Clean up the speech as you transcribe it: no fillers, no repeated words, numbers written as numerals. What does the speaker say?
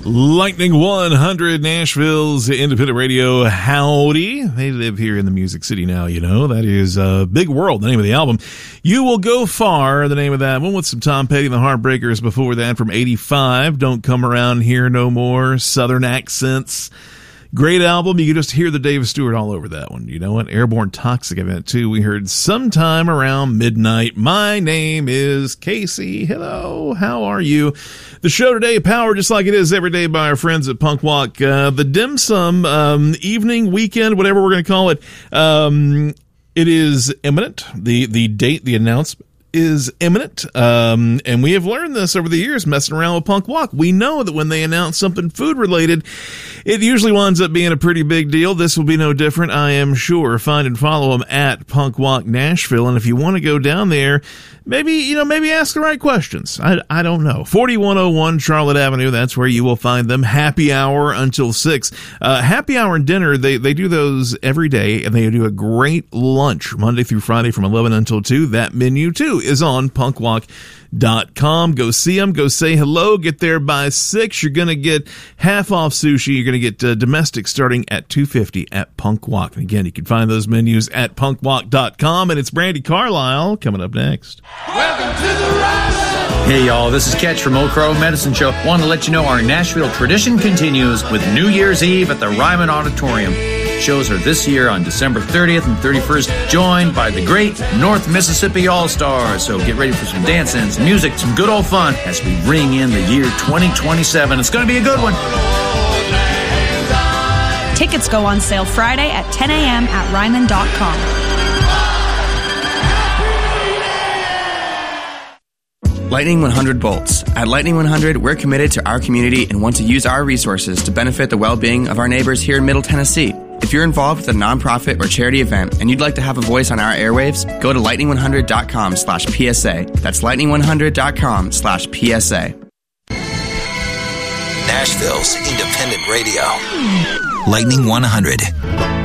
Lightning 100, Nashville's independent radio. Howdy. They live here in the Music City now, you know. That is Big World, the name of the album. You Will Go Far, the name of that one, with some Tom Petty and the Heartbreakers before that from 85. Don't Come Around Here No More, Southern Accents. Great album. You can just hear the Dave Stewart all over that one. You know what? Airborne Toxic event, too. We heard Sometime Around Midnight. My name is Casey. Hello. How are you? The show today, powered just like it is every day by our friends at Punk Walk. The Dim Sum evening, weekend, whatever we're going to call it. It is imminent. The date, the announcement is imminent, and we have learned this over the years messing around with Punk Walk. We know that when they announce something food related, it usually winds up being a pretty big deal. This will be no different, I am sure. Find and follow them at Punk Walk Nashville, and if you want to go down there, maybe ask the right questions. I don't know. 4101 Charlotte Avenue, that's where you will find them. Happy hour until 6. Happy hour and dinner, they do those every day, and they do a great lunch Monday through Friday from 11 until 2. That menu, too, is on punkwalk.com. Go see them. Go say hello. Get there by 6. You're going to get half off sushi. You're going to get domestic starting at $2.50 at Punk Walk. And again, you can find those menus at punkwalk.com. And it's Brandy Carlisle coming up next. Welcome to the ride. Hey y'all, this is Ketch from Old Crow Medicine Show. Want to let you know our Nashville tradition continues with New Year's Eve at the Ryman Auditorium. Shows are this year on December 30th and 31st, joined by the great North Mississippi All-Stars. So get ready for some dancing, some music, some good old fun as we ring in the year 2027. It's going to be a good one. Tickets go on sale Friday at 10 a.m. at Ryman.com. Lightning 100 Bolts. At Lightning 100, we're committed to our community and want to use our resources to benefit the well-being of our neighbors here in Middle Tennessee. If you're involved with a nonprofit or charity event and you'd like to have a voice on our airwaves, go to lightning100.com/PSA. That's lightning100.com/PSA. Nashville's independent radio. Lightning 100.